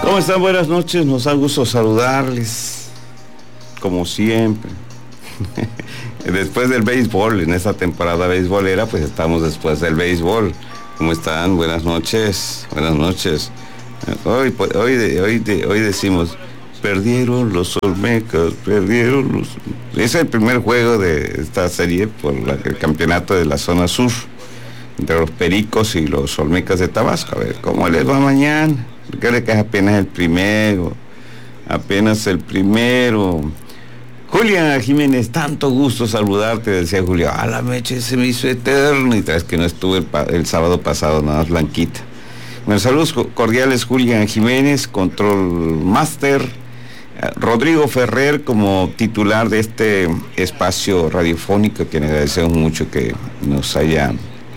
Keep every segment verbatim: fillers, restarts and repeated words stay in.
¿Cómo están? Buenas noches, nos da gusto saludarles, como siempre. Después del béisbol, en esta temporada beisbolera, pues estamos después del béisbol. ¿Cómo están? Buenas noches, buenas noches. Hoy, hoy, hoy, hoy decimos, perdieron los Olmecas, perdieron los... Es el primer juego de esta serie por la, el campeonato de la zona sur, entre los Pericos y los Olmecas de Tabasco. A ver, ¿cómo les va mañana? Creo que es apenas el primero, apenas el primero. Julián Jiménez, tanto gusto saludarte, decía Julio. A la mecha se me hizo eterno, y tras que no estuve el, el sábado pasado, nada más blanquita. Bueno, saludos cordiales, Julián Jiménez, Control Master, Rodrigo Ferrer como titular de este espacio radiofónico, que le agradecemos mucho que nos haya...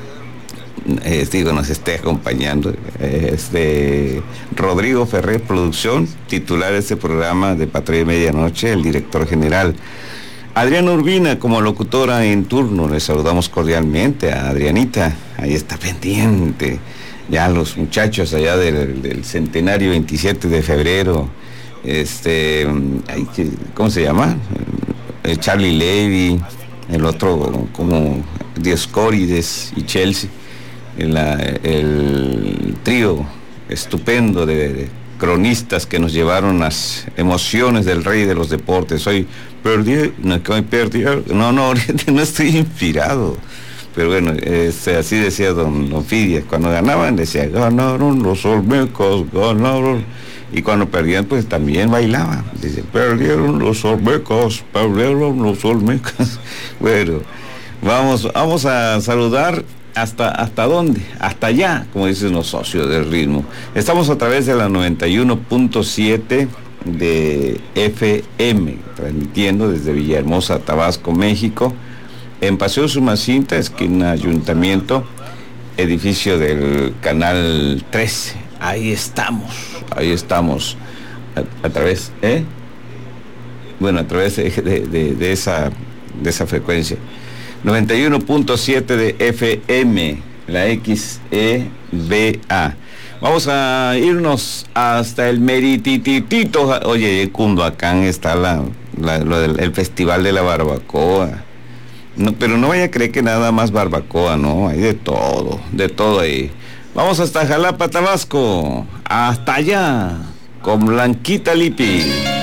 Eh, digo, nos esté acompañando. Este Rodrigo Ferrer, producción, titular de este programa de Patrulla de Medianoche, el director general. Adriana Urbina como locutora en turno, les saludamos cordialmente a Adrianita, ahí está pendiente. Ya los muchachos allá del, del centenario veintisiete de febrero, este, ¿cómo se llama? El Charlie Levy, el otro como Dioscórides y Chelsea. La, el trío estupendo de, de cronistas que nos llevaron las emociones del rey de los deportes. Hoy perdí, no, perdí, no, no, no estoy inspirado, pero bueno, este, así decía don, don Fidia, cuando ganaban decía, ganaron los Olmecas, ganaron, y cuando perdían pues también bailaban, dice, perdieron los Olmecas, perdieron los Olmecas. Bueno, vamos, vamos a saludar. ¿Hasta, ¿Hasta dónde? Hasta allá, como dicen los socios del ritmo. Estamos a través de la noventa y uno punto siete de F M, transmitiendo desde Villahermosa, Tabasco, México, en Paseo Sumacinta, esquina Ayuntamiento, edificio del Canal trece. Ahí estamos, ahí estamos, a, a través, ¿eh? Bueno, a través de, de, de, de, esa, de esa frecuencia. noventa y uno punto siete de F M, la X E B A. Vamos a irnos hasta el meritititito. Oye, en Cunduacán está la, la, lo del, el Festival de la Barbacoa. No, pero no vaya a creer que nada más barbacoa, no, hay de todo, de todo ahí. Vamos hasta Jalapa, Tabasco, hasta allá, con Blanquita Lipi.